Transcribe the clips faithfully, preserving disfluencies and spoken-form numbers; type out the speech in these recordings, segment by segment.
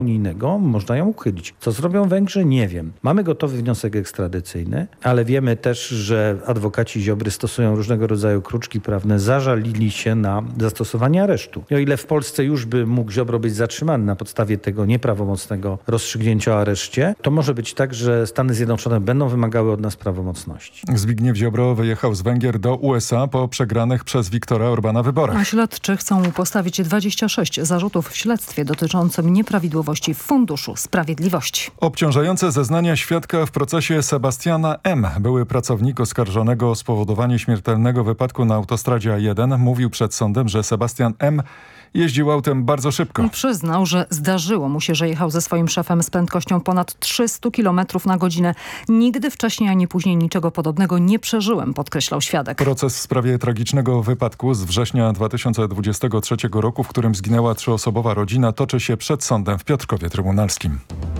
unijnego, można ją uchylić. Co zrobią Węgrzy? Nie wiem. Mamy gotowy wniosek ekstradycyjny, ale wiemy też, że adwokaci Ziobry stosują różnego rodzaju kruczki prawne, zażalili się na zastosowanie aresztu. I o ile w Polsce już by mógł Ziobro być zatrzymany na podstawie tego nieprawomocnego rozstrzygnięcia o areszcie, to może być tak, że Stany Zjednoczone będą wymagały od nas prawomocności. Zbigniew Ziobro wyjechał z Węgier do U S A po przegranych przez Viktora Orbana wyborach. A śledczy chcą mu postawić dwadzieścia sześć zarzutów w śledztwie dotyczącym nieprawidłowości w Funduszu Sprawiedliwości. Obciążające zeznania świadka w procesie Sebastiana M. Były pracownik oskarżonego o spowodowanie śmiertelnego wypadku na autostradzie A jeden mówił przed sądem, że Sebastian M. jeździł autem bardzo szybko. Przyznał, że zdarzyło mu się, że jechał ze swoim szefem z prędkością ponad trzysta kilometrów na godzinę. Nigdy wcześniej ani później niczego podobnego nie przeżyłem, podkreślał świadek. Proces w sprawie tragicznego wypadku z września dwa tysiące dwudziestego trzeciego roku, w którym zginęła trzyosobowa rodzina, toczy się przed sądem w Piotrkowie Trybunalskim.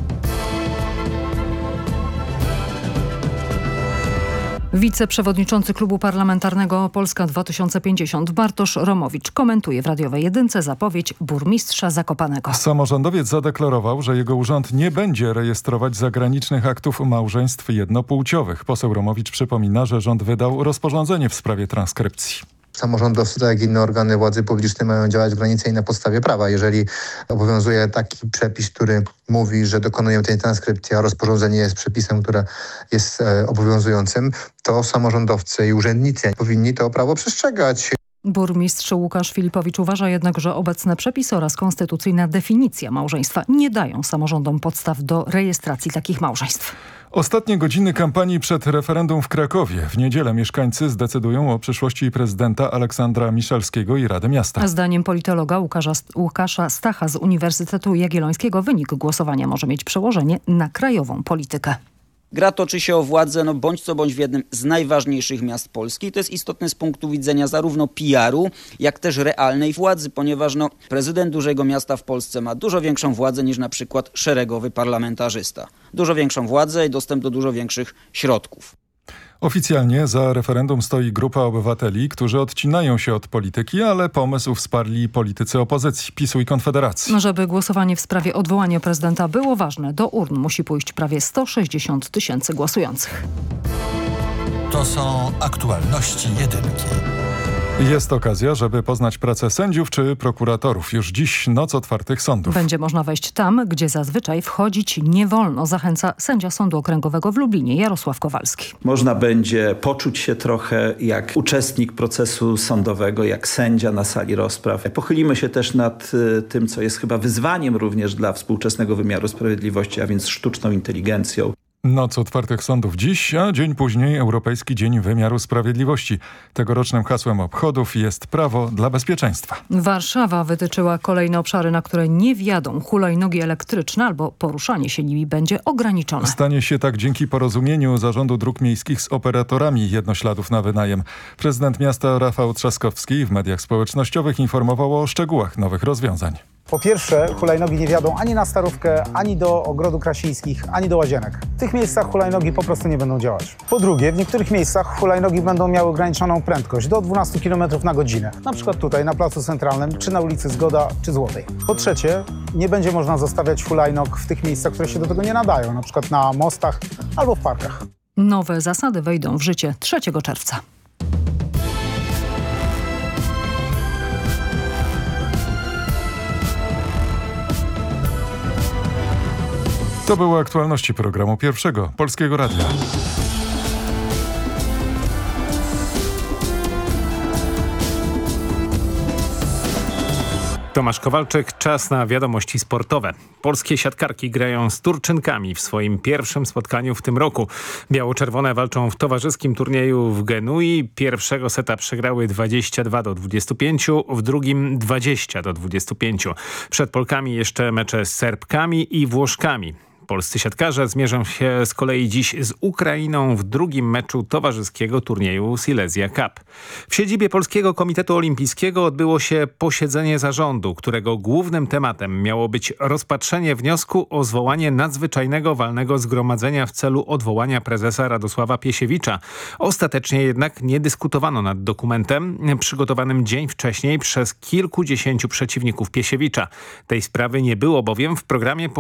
Wiceprzewodniczący Klubu Parlamentarnego Polska dwa tysiące pięćdziesiąt Bartosz Romowicz komentuje w radiowej jedynce zapowiedź burmistrza Zakopanego. Samorządowiec zadeklarował, że jego urząd nie będzie rejestrować zagranicznych aktów małżeństw jednopłciowych. Poseł Romowicz przypomina, że rząd wydał rozporządzenie w sprawie transkrypcji. Samorządowcy, tak jak inne organy władzy publicznej, mają działać w granicy i na podstawie prawa. Jeżeli obowiązuje taki przepis, który mówi, że dokonują tej transkrypcji, a rozporządzenie jest przepisem, które jest e, obowiązującym, to samorządowcy i urzędnicy powinni to prawo przestrzegać. Burmistrz Łukasz Filipowicz uważa jednak, że obecne przepisy oraz konstytucyjna definicja małżeństwa nie dają samorządom podstaw do rejestracji takich małżeństw. Ostatnie godziny kampanii przed referendum w Krakowie. W niedzielę mieszkańcy zdecydują o przyszłości prezydenta Aleksandra Miszalskiego i Rady Miasta. Zdaniem politologa Łukasza, Łukasza Stacha z Uniwersytetu Jagiellońskiego wynik głosowania może mieć przełożenie na krajową politykę. Gra toczy się o władzę, no bądź co bądź w jednym z najważniejszych miast Polski. To jest istotne z punktu widzenia zarówno P R u, jak też realnej władzy, ponieważ no, prezydent dużego miasta w Polsce ma dużo większą władzę niż na przykład szeregowy parlamentarzysta. Dużo większą władzę i dostęp do dużo większych środków. Oficjalnie za referendum stoi grupa obywateli, którzy odcinają się od polityki, ale pomysł wsparli politycy opozycji, PiS-u i Konfederacji. Żeby głosowanie w sprawie odwołania prezydenta było ważne, do urn musi pójść prawie sto sześćdziesiąt tysięcy głosujących. To są aktualności jedynki. Jest okazja, żeby poznać pracę sędziów czy prokuratorów. Już dziś noc otwartych sądów. Będzie można wejść tam, gdzie zazwyczaj wchodzić nie wolno, zachęca sędzia Sądu Okręgowego w Lublinie Jarosław Kowalski. Można będzie poczuć się trochę jak uczestnik procesu sądowego, jak sędzia na sali rozpraw. Pochylimy się też nad y, tym, co jest chyba wyzwaniem również dla współczesnego wymiaru sprawiedliwości, a więc sztuczną inteligencją. Noc otwartych sądów dziś, a dzień później Europejski Dzień Wymiaru Sprawiedliwości. Tegorocznym hasłem obchodów jest prawo dla bezpieczeństwa. Warszawa wytyczyła kolejne obszary, na które nie wjadą hulajnogi elektryczne albo poruszanie się nimi będzie ograniczone. Stanie się tak dzięki porozumieniu Zarządu Dróg Miejskich z operatorami jednośladów na wynajem. Prezydent miasta Rafał Trzaskowski w mediach społecznościowych informował o szczegółach nowych rozwiązań. Po pierwsze, hulajnogi nie wjadą ani na Starówkę, ani do Ogrodu Krasińskich, ani do Łazienek. W tych miejscach hulajnogi po prostu nie będą działać. Po drugie, w niektórych miejscach hulajnogi będą miały ograniczoną prędkość do dwunastu kilometrów na godzinę. Na przykład tutaj na Placu Centralnym, czy na ulicy Zgoda, czy Złotej. Po trzecie, nie będzie można zostawiać hulajnog w tych miejscach, które się do tego nie nadają, na przykład na mostach albo w parkach. Nowe zasady wejdą w życie trzeciego czerwca. To były aktualności programu Pierwszego Polskiego Radia. Tomasz Kowalczyk, czas na wiadomości sportowe. Polskie siatkarki grają z Turczynkami w swoim pierwszym spotkaniu w tym roku. Biało-czerwone walczą w towarzyskim turnieju w Genui. Pierwszego seta przegrały dwadzieścia dwa do dwudziestu pięciu, w drugim dwadzieścia do dwudziestu pięciu. Przed Polkami jeszcze mecze z Serbkami i Włoszkami. Polscy siatkarze zmierzą się z kolei dziś z Ukrainą w drugim meczu towarzyskiego turnieju Silesia Cup. W siedzibie Polskiego Komitetu Olimpijskiego odbyło się posiedzenie zarządu, którego głównym tematem miało być rozpatrzenie wniosku o zwołanie nadzwyczajnego walnego zgromadzenia w celu odwołania prezesa Radosława Piesiewicza. Ostatecznie jednak nie dyskutowano nad dokumentem przygotowanym dzień wcześniej przez kilkudziesięciu przeciwników Piesiewicza. Tej sprawy nie było bowiem w programie